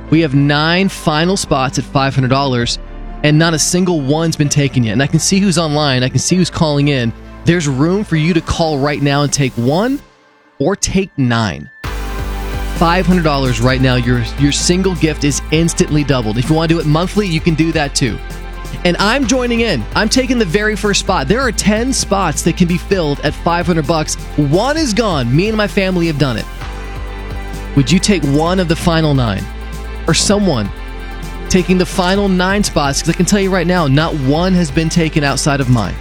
We have 9 final spots at $500, and not a single one's been taken yet. And I can see who's online. I can see who's calling in. There's room for you to call right now and take 1 or take 9. $500 right now. Your single gift is instantly doubled. If you want to do it monthly, you can do that too. And I'm joining in. I'm taking the very first spot. There are 10 spots that can be filled at $500. 1 is gone. Me and my family have done it. Would you take 1 of the final 9? Or someone taking the final 9 spots? Because I can tell you right now, not 1 has been taken outside of mine.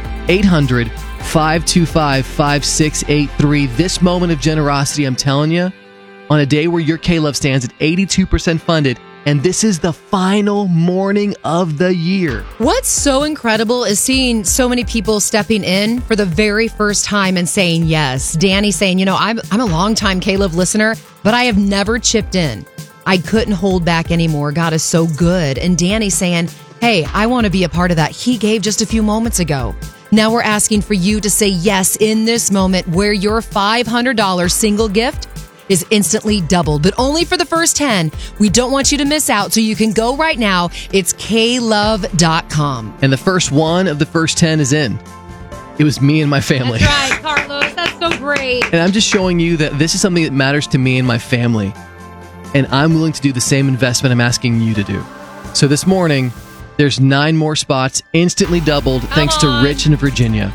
800-525-5683. This moment of generosity, I'm telling you, on a day where your K-Love stands at 82% funded, and this is the final morning of the year. What's so incredible is seeing so many people stepping in for the very first time and saying yes. Danny saying, I'm a longtime K-Love listener, but I have never chipped in. I couldn't hold back anymore. God is so good. And Danny saying, hey, I want to be a part of that. He gave just a few moments ago. Now we're asking for you to say yes in this moment where your $500 single gift is instantly doubled, but only for the first 10. We don't want you to miss out, so you can go right now. It's klove.com. And the first one of the first 10 is in. It was me and my family. That's right, Carlos. That's so great. And I'm just showing you that this is something that matters to me and my family. And I'm willing to do the same investment I'm asking you to do. So this morning, there's 9 more spots, instantly doubled, thanks to Rich in Virginia.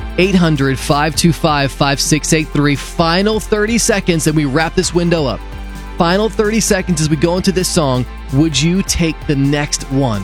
800-525-5683. Final 30 seconds, and we wrap this window up. Final 30 seconds as we go into this song. Would you take the next one?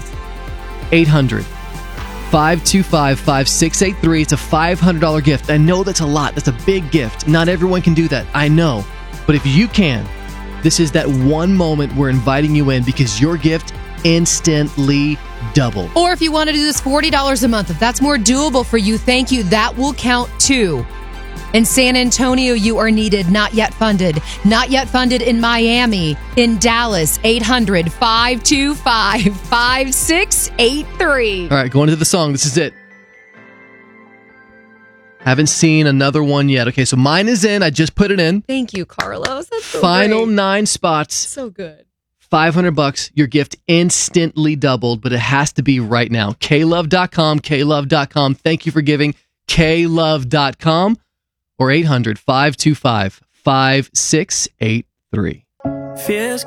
800-525-5683. It's a $500 gift. I know that's a lot. That's a big gift. Not everyone can do that. I know. But if you can, this is that one moment we're inviting you in because your gift instantly doubled. Or if you want to do this $40 a month, if that's more doable for you, thank you. That will count too. In San Antonio, you are needed, not yet funded. Not yet funded in Miami. In Dallas, 800-525-5683. All right, going into the song. This is it. Haven't seen another one yet. Okay, so mine is in. I just put it in. Thank you, Carlos. That's so Final great. 9 spots. So good. $500, your gift instantly doubled, but it has to be right now. klove.com, klove.com. Thank you for giving. klove.com or 800-525-5683.